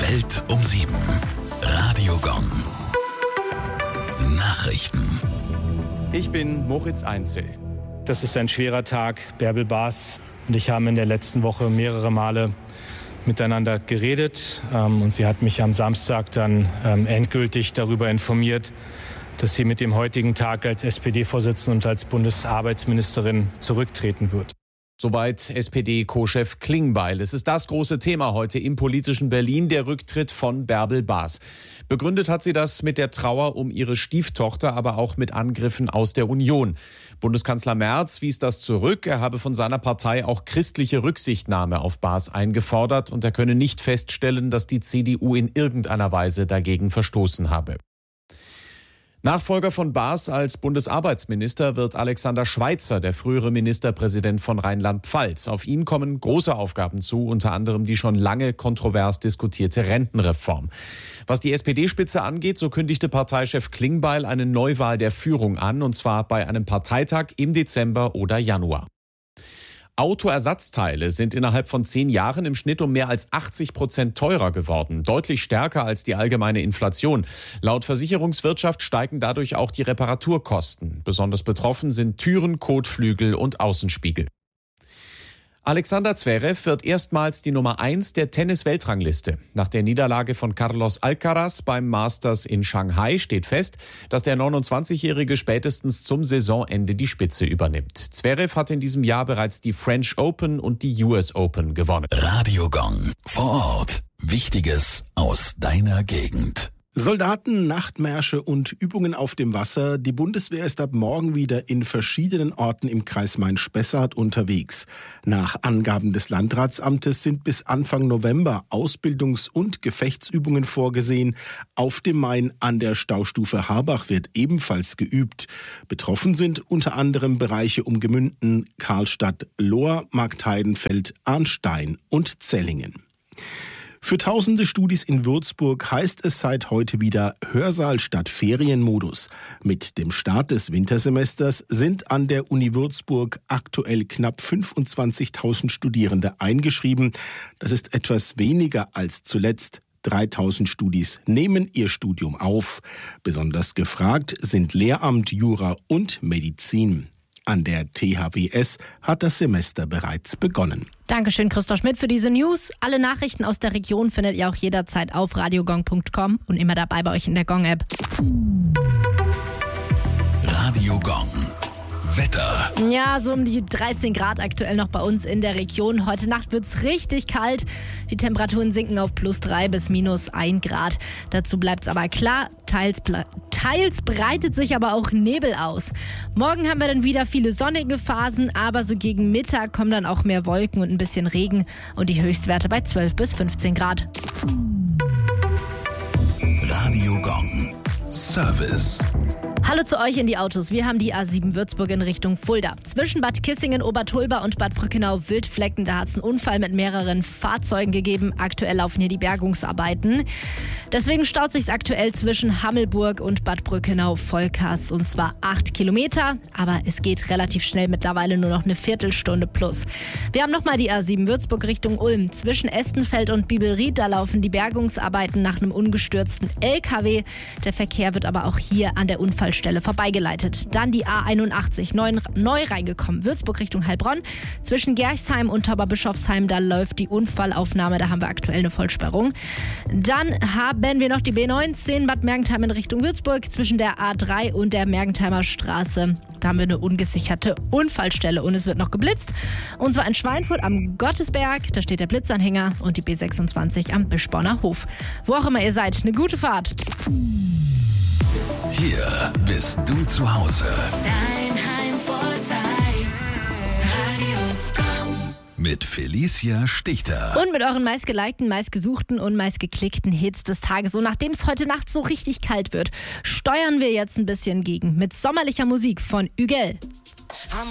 Welt um 7. Radio Gong. Nachrichten. Ich bin Moritz Einzel. Das ist ein schwerer Tag. Bärbel Baas und ich haben in der letzten Woche mehrere Male miteinander geredet. Und sie hat mich am Samstag dann endgültig darüber informiert, dass sie mit dem heutigen Tag als SPD-Vorsitzende und als Bundesarbeitsministerin zurücktreten wird. Soweit SPD-Co-Chef Klingbeil. Es ist das große Thema heute im politischen Berlin, der Rücktritt von Bärbel Baas. Begründet hat sie das mit der Trauer um ihre Stieftochter, aber auch mit Angriffen aus der Union. Bundeskanzler Merz wies das zurück. Er habe von seiner Partei auch christliche Rücksichtnahme auf Baas eingefordert und er könne nicht feststellen, dass die CDU in irgendeiner Weise dagegen verstoßen habe. Nachfolger von Baas als Bundesarbeitsminister wird Alexander Schweitzer, der frühere Ministerpräsident von Rheinland-Pfalz. Auf ihn kommen große Aufgaben zu, unter anderem die schon lange kontrovers diskutierte Rentenreform. Was die SPD-Spitze angeht, so kündigte Parteichef Klingbeil eine Neuwahl der Führung an, und zwar bei einem Parteitag im Dezember oder Januar. Autoersatzteile sind innerhalb von 10 Jahren im Schnitt um mehr als 80% teurer geworden. Deutlich stärker als die allgemeine Inflation. Laut Versicherungswirtschaft steigen dadurch auch die Reparaturkosten. Besonders betroffen sind Türen, Kotflügel und Außenspiegel. Alexander Zverev wird erstmals die Nummer 1 der Tennis-Weltrangliste. Nach der Niederlage von Carlos Alcaraz beim Masters in Shanghai steht fest, dass der 29-Jährige spätestens zum Saisonende die Spitze übernimmt. Zverev hat in diesem Jahr bereits die French Open und die US Open gewonnen. Radio Gong. Vor Ort. Wichtiges aus deiner Gegend. Soldaten, Nachtmärsche und Übungen auf dem Wasser. Die Bundeswehr ist ab morgen wieder in verschiedenen Orten im Kreis Main-Spessart unterwegs. Nach Angaben des Landratsamtes sind bis Anfang November Ausbildungs- und Gefechtsübungen vorgesehen. Auf dem Main an der Staustufe Harbach wird ebenfalls geübt. Betroffen sind unter anderem Bereiche um Gemünden, Karlstadt, Lohr, Marktheidenfeld, Arnstein und Zellingen. Für tausende Studis in Würzburg heißt es seit heute wieder Hörsaal statt Ferienmodus. Mit dem Start des Wintersemesters sind an der Uni Würzburg aktuell knapp 25.000 Studierende eingeschrieben. Das ist etwas weniger als zuletzt. 3.000 Studis nehmen ihr Studium auf. Besonders gefragt sind Lehramt, Jura und Medizin. An der THWS hat das Semester bereits begonnen. Dankeschön, Christoph Schmidt, für diese News. Alle Nachrichten aus der Region findet ihr auch jederzeit auf radiogong.com und immer dabei bei euch in der Gong-App. Radio Gong. Wetter. Ja, so um die 13 Grad aktuell noch bei uns in der Region. Heute Nacht wird es richtig kalt. Die Temperaturen sinken auf +3 bis -1 Grad. Dazu bleibt es aber klar. Teils breitet sich aber auch Nebel aus. Morgen haben wir dann wieder viele sonnige Phasen, aber so gegen Mittag kommen dann auch mehr Wolken und ein bisschen Regen und die Höchstwerte bei 12 bis 15 Grad. Radio Gong. Service. Hallo zu euch in die Autos. Wir haben die A7 Würzburg in Richtung Fulda. Zwischen Bad Kissingen, Obertulba und Bad Brückenau Wildflecken, da hat es einen Unfall mit mehreren Fahrzeugen gegeben. Aktuell laufen hier die Bergungsarbeiten. Deswegen staut sich aktuell zwischen Hammelburg und Bad Brückenau Vollgas, und zwar 8 Kilometer. Aber es geht relativ schnell, mittlerweile nur noch eine Viertelstunde plus. Wir haben nochmal die A7 Würzburg Richtung Ulm. Zwischen Estenfeld und Bibelried, da laufen die Bergungsarbeiten nach einem ungestürzten LKW. Der Verkehr wird aber auch hier an der Unfallstelle vorbeigeleitet. Dann die A81 neu reingekommen. Würzburg Richtung Heilbronn. Zwischen Gerchsheim und Tauberbischofsheim, da läuft die Unfallaufnahme. Da haben wir aktuell eine Vollsperrung. Dann haben wir noch die B19 Bad Mergentheim in Richtung Würzburg. Zwischen der A3 und der Mergentheimer Straße. Da haben wir eine ungesicherte Unfallstelle und es wird noch geblitzt. Und zwar in Schweinfurt am Gottesberg. Da steht der Blitzanhänger und die B26 am Bischborner Hof. Wo auch immer ihr seid, eine gute Fahrt. Hier bist du zu Hause. Dein Heimvorteil. Radio Gong. Mit Felicia Stichter. Und mit euren meistgelikten, meistgesuchten und meistgeklickten Hits des Tages. Und nachdem es heute Nacht so richtig kalt wird, steuern wir jetzt ein bisschen gegen. Mit sommerlicher Musik von Ügel.